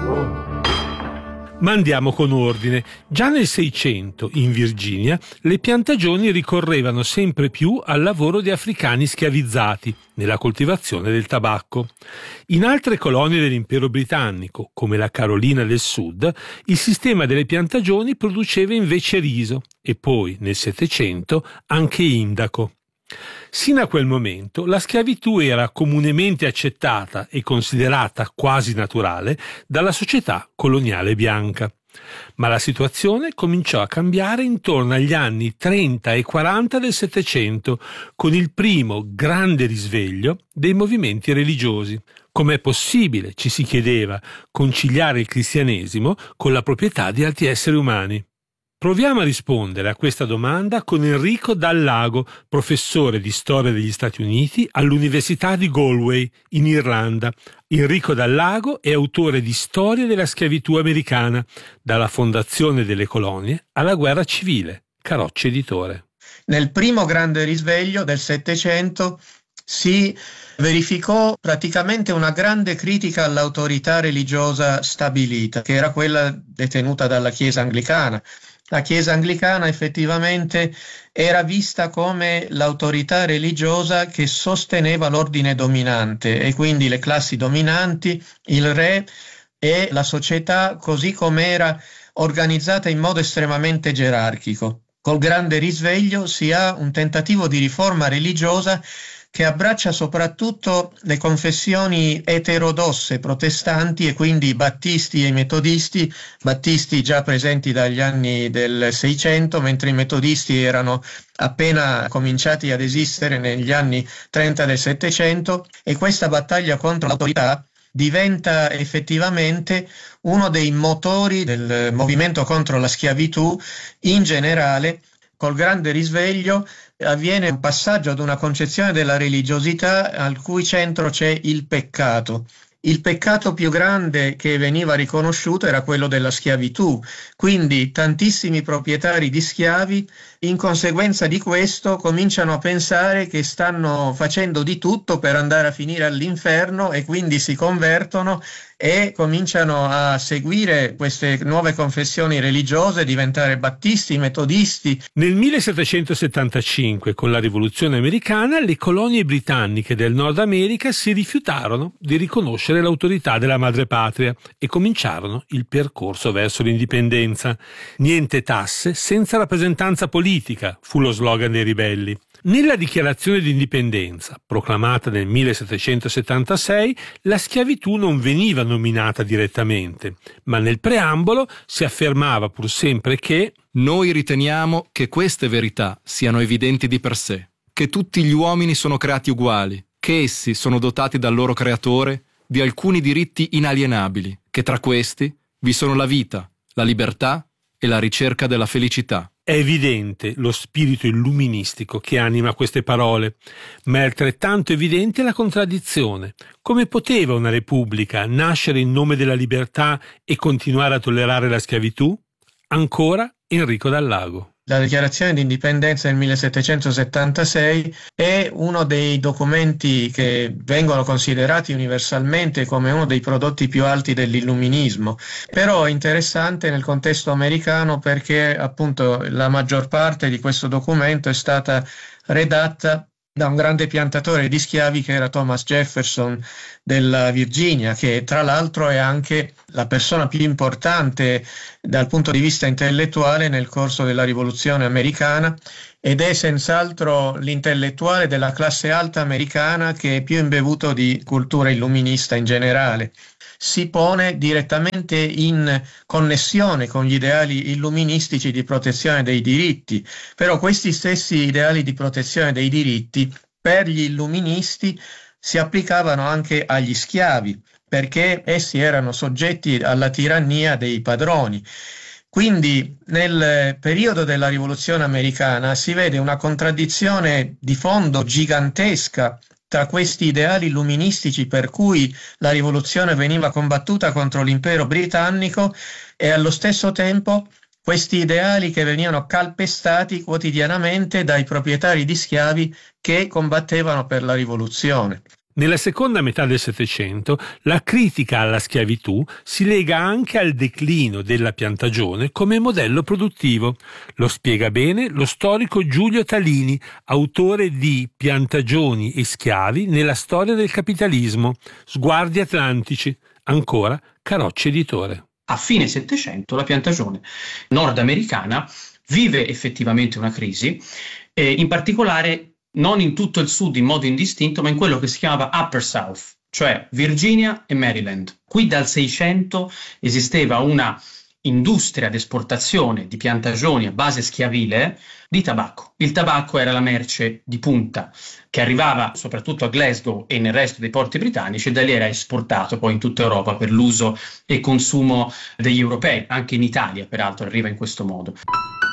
Ma andiamo con ordine. Già nel 600, in Virginia, le piantagioni ricorrevano sempre più al lavoro di africani schiavizzati nella coltivazione del tabacco. In altre colonie dell'impero britannico, come la Carolina del Sud, il sistema delle piantagioni produceva invece riso e poi, nel 700, anche indaco. Sino a quel momento la schiavitù era comunemente accettata e considerata quasi naturale dalla società coloniale bianca. Ma la situazione cominciò a cambiare intorno agli anni 30 e 40 del Settecento, con il primo grande risveglio dei movimenti religiosi. Com'è possibile, ci si chiedeva, conciliare il cristianesimo con la proprietà di altri esseri umani? Proviamo a rispondere a questa domanda con Enrico Dal Lago, professore di storia degli Stati Uniti all'Università di Galway, in Irlanda. Enrico Dal Lago è autore di Storia della schiavitù americana, dalla fondazione delle colonie alla guerra civile. Carocci Editore. Nel primo grande risveglio del Settecento si verificò praticamente una grande critica all'autorità religiosa stabilita, che era quella detenuta dalla Chiesa anglicana. La Chiesa anglicana effettivamente era vista come l'autorità religiosa che sosteneva l'ordine dominante e quindi le classi dominanti, il re e la società così com'era organizzata in modo estremamente gerarchico. Col grande risveglio si ha un tentativo di riforma religiosa che abbraccia soprattutto le confessioni eterodosse protestanti e quindi i battisti e i metodisti, battisti già presenti dagli anni del 600, mentre i metodisti erano appena cominciati ad esistere negli anni 30 del 700, e questa battaglia contro l'autorità diventa effettivamente uno dei motori del movimento contro la schiavitù in generale. Col grande risveglio avviene un passaggio ad una concezione della religiosità al cui centro c'è il peccato. Il peccato più grande che veniva riconosciuto era quello della schiavitù, quindi tantissimi proprietari di schiavi in conseguenza di questo cominciano a pensare che stanno facendo di tutto per andare a finire all'inferno e quindi si convertono e cominciano a seguire queste nuove confessioni religiose, diventare battisti, metodisti. Nel 1775, con la Rivoluzione americana, le colonie britanniche del Nord America si rifiutarono di riconoscere l'autorità della madrepatria e cominciarono il percorso verso l'indipendenza. Niente tasse senza rappresentanza politica fu lo slogan dei ribelli. Nella dichiarazione di indipendenza, proclamata nel 1776, la schiavitù non veniva nominata direttamente, ma nel preambolo si affermava pur sempre che «Noi riteniamo che queste verità siano evidenti di per sé, che tutti gli uomini sono creati uguali, che essi sono dotati dal loro creatore di alcuni diritti inalienabili, che tra questi vi sono la vita, la libertà e la ricerca della felicità». È evidente lo spirito illuministico che anima queste parole, ma è altrettanto evidente la contraddizione. Come poteva una repubblica nascere in nome della libertà e continuare a tollerare la schiavitù? Ancora Enrico Dal Lago. La dichiarazione di indipendenza del 1776 è uno dei documenti che vengono considerati universalmente come uno dei prodotti più alti dell'illuminismo, però è interessante nel contesto americano perché appunto la maggior parte di questo documento è stata redatta da un grande piantatore di schiavi che era Thomas Jefferson della Virginia, che tra l'altro è anche la persona più importante dal punto di vista intellettuale nel corso della rivoluzione americana ed è senz'altro l'intellettuale della classe alta americana che è più imbevuto di cultura illuminista in generale. Si pone direttamente in connessione con gli ideali illuministici di protezione dei diritti, però questi stessi ideali di protezione dei diritti per gli illuministi si applicavano anche agli schiavi, perché essi erano soggetti alla tirannia dei padroni. Quindi nel periodo della rivoluzione americana si vede una contraddizione di fondo gigantesca tra questi ideali illuministici per cui la rivoluzione veniva combattuta contro l'impero britannico e allo stesso tempo questi ideali che venivano calpestati quotidianamente dai proprietari di schiavi che combattevano per la rivoluzione. Nella seconda metà del Settecento la critica alla schiavitù si lega anche al declino della piantagione come modello produttivo. Lo spiega bene lo storico Giulio Talini, autore di Piantagioni e schiavi nella storia del capitalismo, Sguardi Atlantici, ancora Carocci editore. A fine Settecento la piantagione nordamericana vive effettivamente una crisi, in particolare non in tutto il sud in modo indistinto, ma in quello che si chiamava Upper South, cioè Virginia e Maryland. Qui dal 600 esisteva una industria d'esportazione di piantagioni a base schiavile di tabacco. Il tabacco era la merce di punta che arrivava soprattutto a Glasgow e nel resto dei porti britannici e da lì era esportato poi in tutta Europa per l'uso e consumo degli europei. Anche in Italia, peraltro, arriva in questo modo.